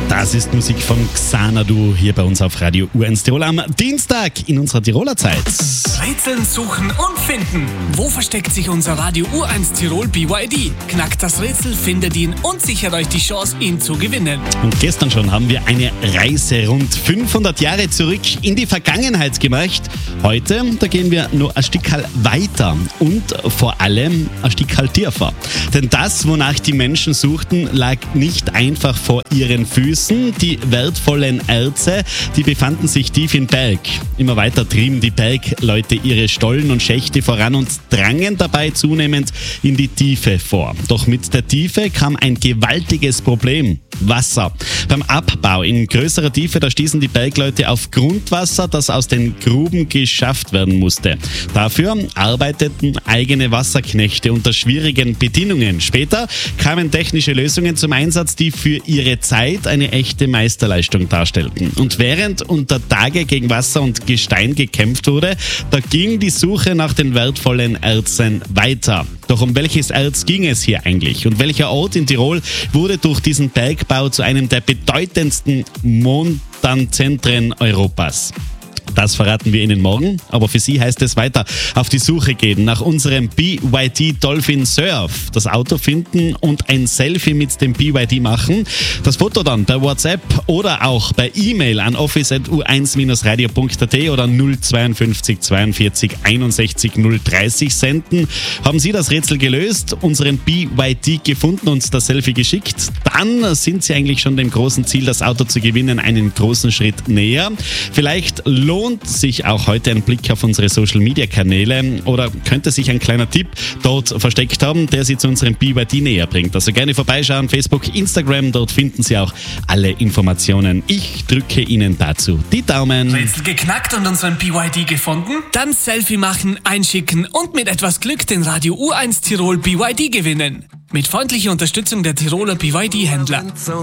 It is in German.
Das ist Musik von Xanadu hier bei uns auf Radio U1 Tirol am Dienstag in unserer Tiroler Zeit. Rätseln, suchen und finden. Wo versteckt sich unser Radio U1 Tirol BYD? Knackt das Rätsel, findet ihn und sichert euch die Chance, ihn zu gewinnen. Und gestern schon haben wir eine Reise rund 500 Jahre zurück in die Vergangenheit gemacht. Heute, da gehen wir nur ein Stück weiter und vor allem ein Stück tiefer. Denn das, wonach die Menschen suchten, lag nicht einfach vor ihren Füßen. Die wertvollen Erze, die befanden sich tief im Berg. Immer weiter trieben die Bergleute ihre Stollen und Schächte voran und drangen dabei zunehmend in die Tiefe vor. Doch mit der Tiefe kam ein gewaltiges Problem: Wasser. Beim Abbau in größerer Tiefe, da stießen die Bergleute auf Grundwasser, das aus den Gruben geschafft werden musste. Dafür arbeiteten eigene Wasserknechte unter schwierigen Bedingungen. Später kamen technische Lösungen zum Einsatz, die für ihre Zeit eine echte Meisterleistung darstellten. Und während unter Tage gegen Wasser und Gestein gekämpft wurde, da ging die Suche nach den wertvollen Erzen weiter. Doch um welches Erz ging es hier eigentlich? Und welcher Ort in Tirol wurde durch diesen Bergbau zu einem der bedeutendsten Montanzentren Europas? Das verraten wir Ihnen morgen, aber für Sie heißt es weiter auf die Suche gehen nach unserem BYD Dolphin Surf, das Auto finden und ein Selfie mit dem BYD machen, das Foto dann per WhatsApp oder auch per E-Mail an office@u1-radio.at oder 052 42 61 030 senden. Haben Sie das Rätsel gelöst, unseren BYD gefunden und das Selfie geschickt, dann sind Sie eigentlich schon dem großen Ziel, das Auto zu gewinnen, einen großen Schritt näher. Vielleicht lohnt sich auch heute ein Blick auf unsere Social-Media-Kanäle oder könnte sich ein kleiner Tipp dort versteckt haben, der Sie zu unserem BYD näher bringt. Also gerne vorbeischauen, Facebook, Instagram, dort finden Sie auch alle Informationen. Ich drücke Ihnen dazu die Daumen. Rätsel geknackt und unseren BYD gefunden? Dann Selfie machen, einschicken und mit etwas Glück den Radio U1 Tirol BYD gewinnen. Mit freundlicher Unterstützung der Tiroler BYD-Händler.